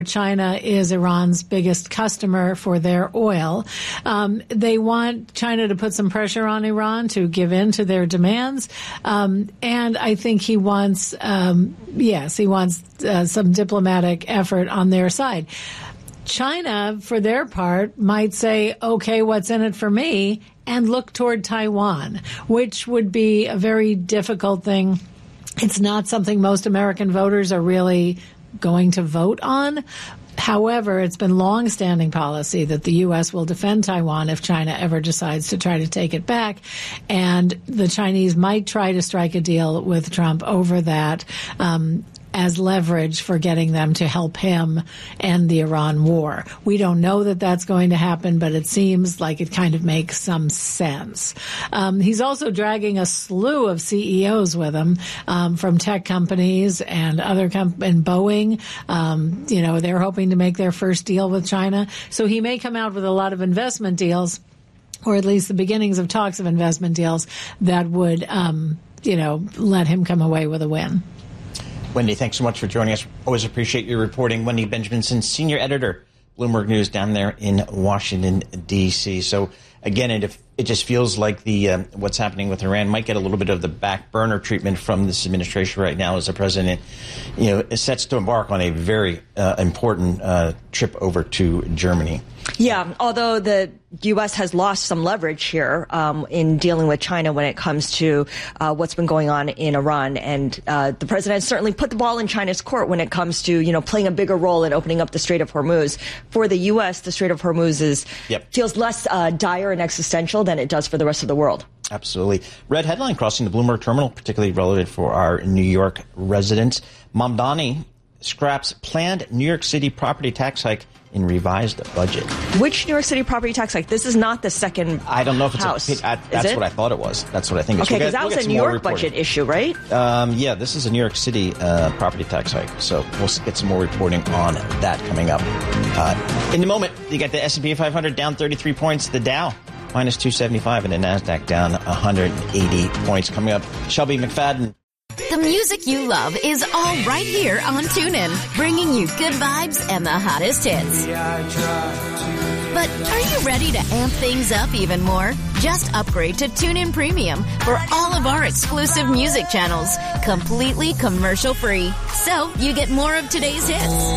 China is Iran's biggest customer for their oil. They want China to put some pressure on Iran to give in to their demands. And I think he wants, some diplomatic effort on their side. China, for their part, might say, okay, what's in it for me? And look toward Taiwan, which would be a very difficult thing. It's not something most American voters are really going to vote on. However, it's been long-standing policy that the U.S. will defend Taiwan if China ever decides to try to take it back. And the Chinese might try to strike a deal with Trump over that, as leverage for getting them to help him end the Iran war. We don't know that that's going to happen, but it seems like it kind of makes some sense. He's also dragging a slew of CEOs with him, from tech companies and other and Boeing. They're hoping to make their first deal with China. So he may come out with a lot of investment deals, or at least the beginnings of talks of investment deals that would, let him come away with a win. Wendy, thanks so much for joining us. Always appreciate your reporting. Wendy Benjaminson, senior editor, Bloomberg News down there in Washington, D.C. So, again, it just feels like what's happening with Iran might get a little bit of the back burner treatment from this administration right now as the president, is set to embark on a very important trip over to Germany. Yeah, although the U.S. has lost some leverage here in dealing with China when it comes to what's been going on in Iran. And the president certainly put the ball in China's court when it comes to, playing a bigger role in opening up the Strait of Hormuz. For the U.S., the Strait of Hormuz feels less dire and existential than it does for the rest of the world. Absolutely. Red headline crossing the Bloomberg terminal, particularly relevant for our New York residents. Mamdani scraps planned New York City property tax hike in revised budget. Which New York City property tax hike? This is not the second I don't know if it's house. That's what I thought it was. That's what I think it is. Okay, because that was a New York budget issue, right? This is a New York City property tax hike. So we'll get some more reporting on that coming up. In the moment, you got the S&P 500 down 33 points, the Dow minus 275, and the NASDAQ down 180 points. Coming up, Shelby McFadden. The music you love is all right here on TuneIn, bringing you good vibes and the hottest hits. But are you ready to amp things up even more? Just upgrade to TuneIn Premium for all of our exclusive music channels, completely commercial-free. So you get more of today's hits.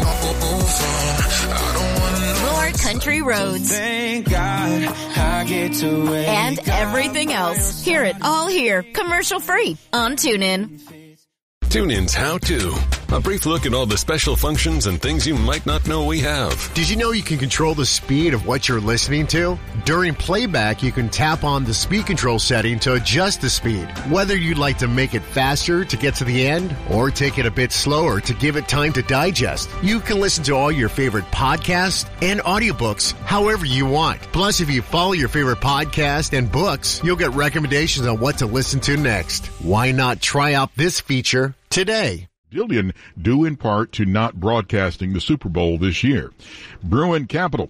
More country roads. Thank God I get to wake and everything else. Hear it all here, commercial-free on TuneIn. TuneIn's How To. A brief look at all the special functions and things you might not know we have. Did you know you can control the speed of what you're listening to? During playback, you can tap on the speed control setting to adjust the speed. Whether you'd like to make it faster to get to the end or take it a bit slower to give it time to digest, you can listen to all your favorite podcasts and audiobooks however you want. Plus, if you follow your favorite podcast and books, you'll get recommendations on what to listen to next. Why not try out this feature today? Dillion due in part to not broadcasting the Super Bowl this year. Bruin Capital.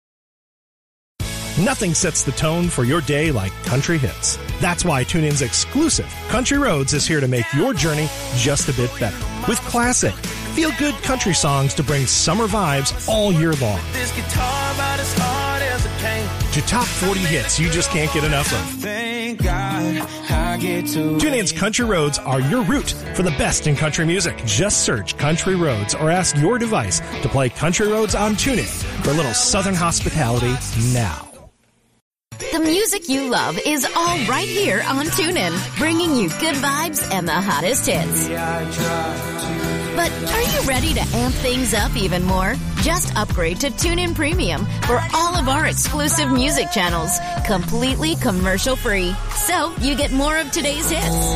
Nothing sets the tone for your day like country hits. That's why TuneIn's exclusive Country Roads is here to make your journey just a bit better. With classic, feel-good country songs to bring summer vibes all year long. this guitar about as hard as it came. To top 40 hits you just can't get enough of. Thank God I get to TuneIn's Country Roads are your route for the best in country music. Just search Country Roads or ask your device to play Country Roads on TuneIn for a little Southern hospitality now. The music you love is all right here on TuneIn, bringing you good vibes and the hottest hits. But are you ready to amp things up even more? Just upgrade to TuneIn Premium for all of our exclusive music channels, completely commercial-free. So you get more of today's hits.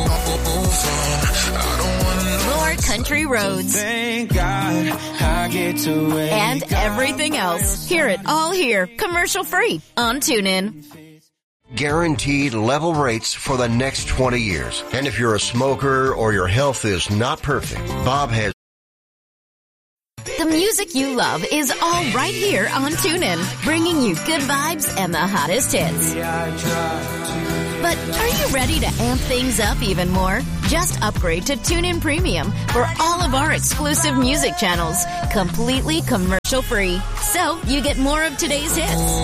More country roads. Thank God I get to wake and everything else. Hear it all here, commercial-free on TuneIn. Guaranteed level rates for the next 20 years. And if you're a smoker or your health is not perfect, Bob has... The music you love is all right here on TuneIn, bringing you good vibes and the hottest hits. But But are you ready to amp things up even more? Just upgrade to TuneIn Premium for all of our exclusive music channels, completely commercial-free. So you get more of today's hits,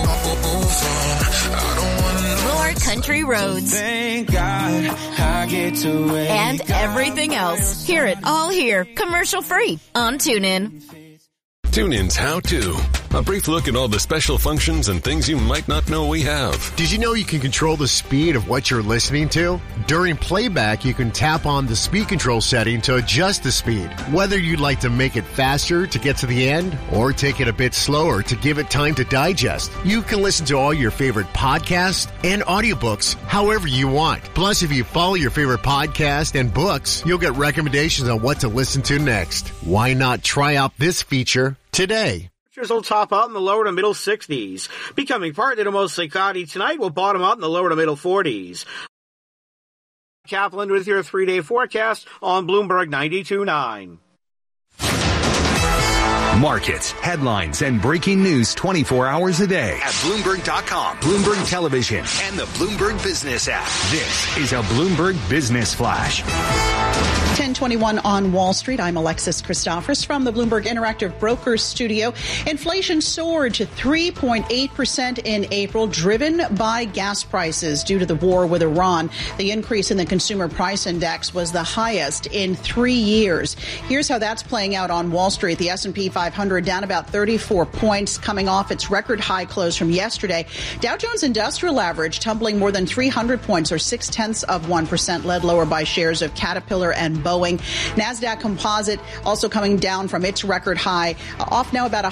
more country roads, Thank God I get to wake and everything else. Hear it all here, commercial-free on TuneIn. TuneIn's How To. A brief look at all the special functions and things you might not know we have. Did you know you can control the speed of what you're listening to? During playback, you can tap on the speed control setting to adjust the speed. Whether you'd like to make it faster to get to the end or take it a bit slower to give it time to digest, you can listen to all your favorite podcasts and audiobooks however you want. Plus, if you follow your favorite podcast and books, you'll get recommendations on what to listen to next. Why not try out this feature today? Temperatures will top out in the lower to middle 60s. Becoming partly to mostly cloudy tonight, will bottom out in the lower to middle 40s. Kaplan with your 3-day forecast on Bloomberg 92.9. Markets, headlines, and breaking news 24 hours a day at Bloomberg.com, Bloomberg Television, and the Bloomberg Business app. This is a Bloomberg Business Flash. 10:21 on Wall Street. I'm Alexis Christophorous from the Bloomberg Interactive Brokers Studio. Inflation soared to 3.8% in April, driven by gas prices due to the war with Iran. The increase in the consumer price index was the highest in 3 years. Here's how that's playing out on Wall Street. The S&P 500 down about 34 points, coming off its record high close from yesterday. Dow Jones Industrial Average tumbling more than 300 points, or 0.6%, led lower by shares of Caterpillar and Boeing. NASDAQ Composite also coming down from its record high, off now about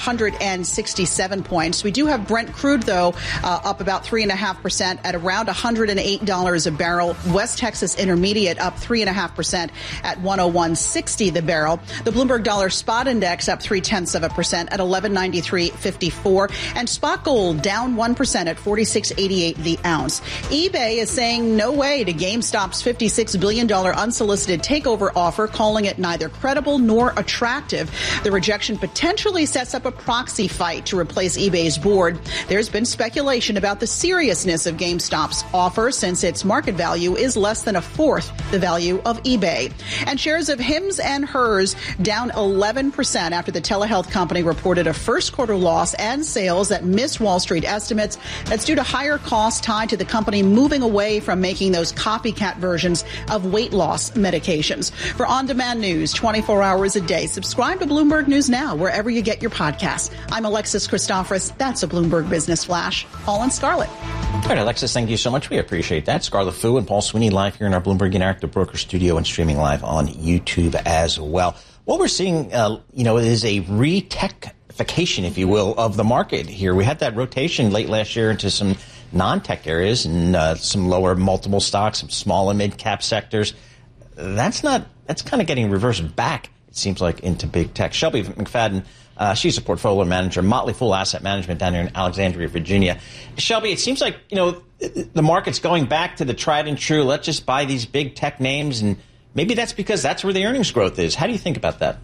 167 points. We do have Brent crude, though, up about 3.5% at around $108 a barrel. West Texas Intermediate up 3.5% at 101.60 the barrel. The Bloomberg Dollar Spot Index up 0.3% at 1193.54. And spot gold down 1% at 46.88 the ounce. eBay is saying no way to GameStop's $56 billion unsolicited takeover offer, calling it neither credible nor attractive. The rejection potentially sets up a proxy fight to replace eBay's board. There's been speculation about the seriousness of GameStop's offer, since its market value is less than a fourth the value of eBay. And shares of Hims and Hers down 11% after the telehealth company reported a first quarter loss and sales that missed Wall Street estimates. That's due to higher costs tied to the company moving away from making those copycat versions of weight loss medications. For on-demand news 24 hours a day, subscribe to Bloomberg News Now wherever you get your podcasts. I'm Alexis Christophorous. That's a Bloomberg Business Flash. Paul and Scarlett. All right, Alexis, thank you so much. We appreciate that. Scarlett Fu and Paul Sweeney live here in our Bloomberg Interactive Broker Studio and streaming live on YouTube as well. What we're seeing, is a re-techification, if you will, of the market here. We had that rotation late last year into some non-tech areas and some lower multiple stocks, some small and mid-cap sectors. That's kind of getting reversed back, it seems like, into big tech. Shelby McFadden, she's a portfolio manager, Motley Fool Asset Management down here in Alexandria, Virginia. Shelby, it seems like, the market's going back to the tried and true. Let's just buy these big tech names, and maybe that's because that's where the earnings growth is. How do you think about that?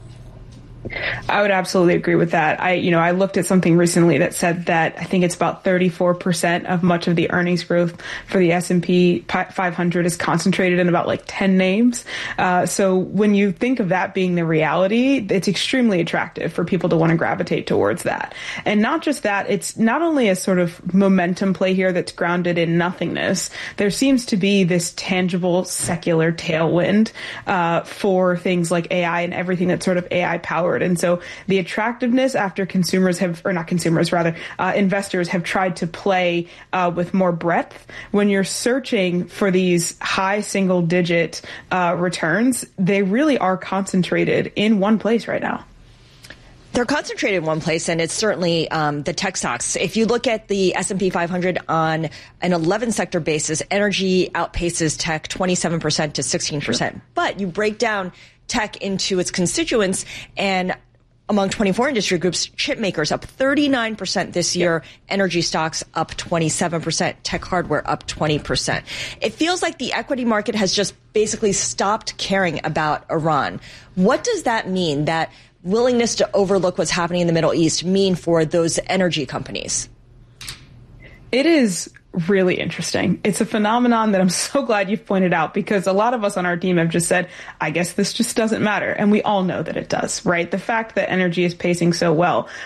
I would absolutely agree with that. I looked at something recently that said that I think it's about 34% of much of the earnings growth for the S&P 500 is concentrated in about 10 names. So when you think of that being the reality, it's extremely attractive for people to want to gravitate towards that. And not just that, it's not only a sort of momentum play here that's grounded in nothingness. There seems to be this tangible secular tailwind for things like AI and everything that's sort of AI powered. And so the attractiveness after investors have tried to play with more breadth. When you're searching for these high single digit returns, they really are concentrated in one place right now. They're concentrated in one place, and it's certainly the tech stocks. If you look at the S&P 500 on an 11-sector basis, energy outpaces tech 27% to 16%. Sure. But you break down tech into its constituents, and among 24 industry groups, chip makers up 39% this year, energy stocks up 27%, tech hardware up 20%. It feels like the equity market has just basically stopped caring about Iran. What does that mean, that willingness to overlook what's happening in the Middle East, mean for those energy companies? It is really interesting. It's a phenomenon that I'm so glad you've pointed out, because a lot of us on our team have just said, I guess this just doesn't matter. And we all know that it does, right? The fact that energy is pacing so well